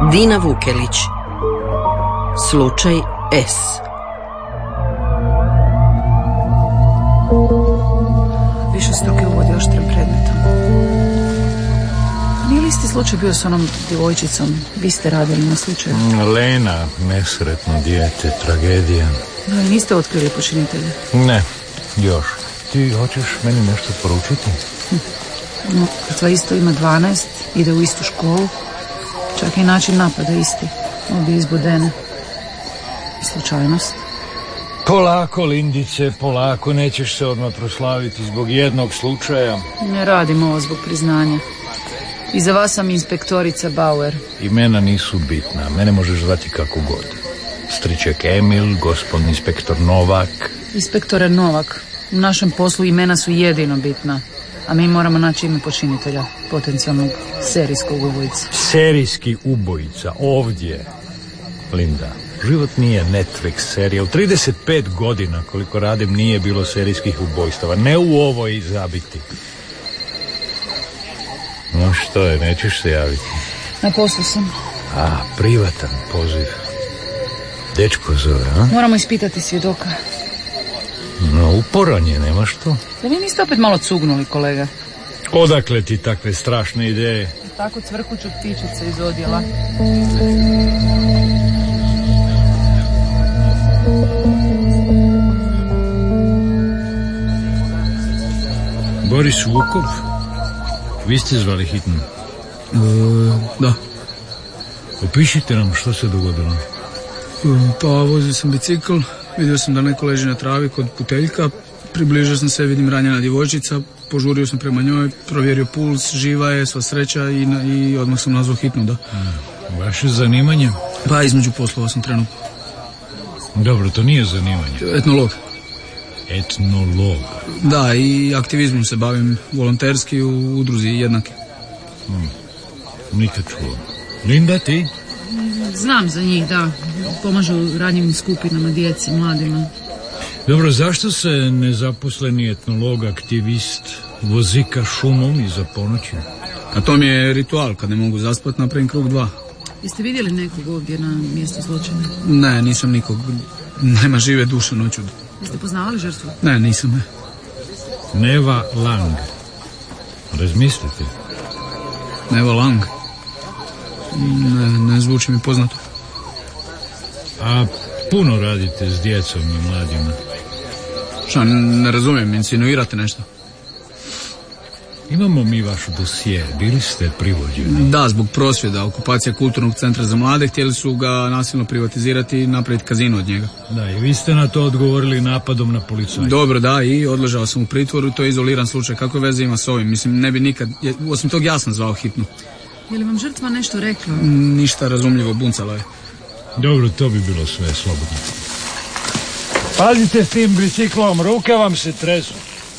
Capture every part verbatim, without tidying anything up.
Dina Vukelić. Slučaj S. Više struke uvodi oštrim predmetom. Nije li isti slučaj bio s onom djevojčicom? Vi ste radili na slučaju. Lena, nesretno dijete, tragedija. No, i niste otkrili počinitelja? Ne, još. Ti hoćeš meni nešto poručiti? Hm. No, sva isto ima dvanaest, ide u istu školu. Čak i način napada isti. Obje izbudene. I slučajnost. Polako, Lindice, polako. Nećeš se odmah proslaviti zbog jednog slučaja. Ne radim ovo zbog priznanja. I za vas sam inspektorica Bauer. Imena nisu bitna. Mene možeš zvati kako god. Striček Emil, gospodin inspektor Novak. Inspektore Novak, u našem poslu imena su jedino bitna. A mi moramo naći ime počinitelja, potencijalnog serijskog ubojica. Serijski ubojica, ovdje. Linda, život nije Netflix serija. U trideset pet godina koliko radim nije bilo serijskih ubojstava. Ne u ovoj zabiti. No što je, nećeš se javiti? Na poslu sam. A, privatan poziv. Dečko zove, a? Moramo ispitati svjedoka. No, uporan je, nema što. Da vi niste opet malo cugnuli, kolega? Odakle ti takve strašne ideje? Tako cvrkuću ptičice iz odjela. Boris Vukov? Vi ste zvali hitno? E, da. Opišite nam što se dogodilo. E, pa vozio sam bicikl, vidio sam da neko leži na travi kod puteljka, približio sam se, vidim ranjena djevojčica, požurio sam prema njoj, provjerio puls, živa je, sva sreća i, i odmah sam nazvao hitnu, da. A, vaše zanimanje? Pa između poslova sam trenutno. Dobro, to nije zanimanje. Etnolog. Etnolog. Da, i aktivizmom se bavim volonterski u udruzi Jednaki. Hmm. Nikad čuo. Linda, ti? Znam za njih, da. Pomažu ranjivim skupinama, djeci, mladima. Dobro, zašto se nezaposleni etnolog, aktivist, vozika šumom iza ponoći? A to mi je ritual, kad ne mogu zaspat, napravim krug dva. Jeste vidjeli nekog ovdje na mjestu zločina? Ne, nisam nikog. Nema žive duše noću. Jeste poznavali žrtvu? Ne, nisam, ne. Neva Lang. Razmislite. Neva Lang? Ne, ne zvuči mi poznato. A puno radite s djecom i mladima? Šta, ne razumijem, insinuirate nešto? Imamo mi vaš dosije, bili ste privođeni? Da, zbog prosvjeda, okupacija kulturnog centra za mlade, htjeli su ga nasilno privatizirati i napraviti kazino od njega. Da, i vi ste na to odgovorili napadom na policajca. Dobro, da, i odležao sam u pritvoru, to je izoliran slučaj. Kakve veze ima s ovim? Mislim, ne bi nikad, osim tog ja sam zvao hitnu. Je li vam žrtva nešto rekla? Ništa razumljivo, buncala je. Dobro, to bi bilo sve slobodno. Pazite s tim biciklom, ruke vam se tresu.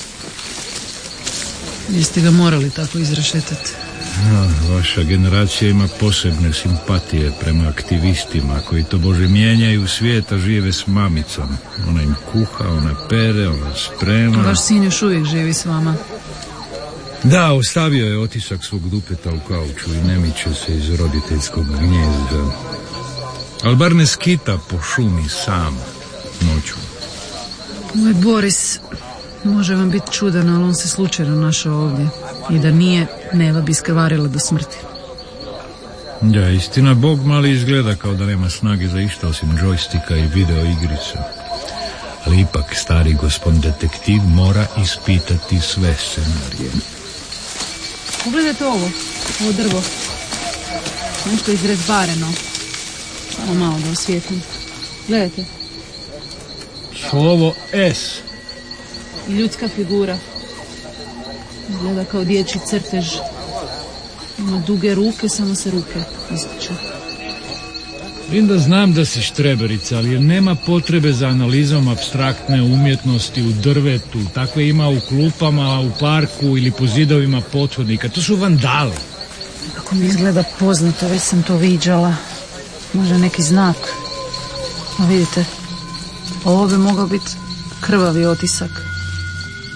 Jeste ga morali tako izrašetati? Ja, vaša generacija ima posebne simpatije prema aktivistima koji to bože mijenjaju svijeta, žive s mamicom. Ona im kuha, ona pere, ona sprema. Vaš sin još uvijek živi s vama. Da, ostavio je otisak svog dupeta u kauču i ne miče se iz roditeljskog gnjezda. Ali bar ne skita po šumi sam noću. Moj Boris može vam biti čudan, ali on se slučajno našao ovdje. I da nije, Neva bi skrvarila do smrti. Da, istina, Bog mali izgleda kao da nema snage za išta osim džojstika i video igrica. Ali ipak stari gospodin detektiv mora ispitati sve scenarije. Pogledajte ovo, ovo drvo. Nešto izrezbareno. Samo malo da osvijetlim. Gledajte. Slovo S. I ljudska figura. Gleda kao dječji crtež. Ima duge ruke, samo se ruke ističu. Linda, znam da si štreberica, ali nema potrebe za analizom apstraktne umjetnosti u drvetu. Takve ima u klupama, u parku ili po zidovima pothodnika. To su vandali. Kako mi izgleda poznato, već sam to viđala. Možda neki znak. No vidite, ovo bi mogao biti krvavi otisak.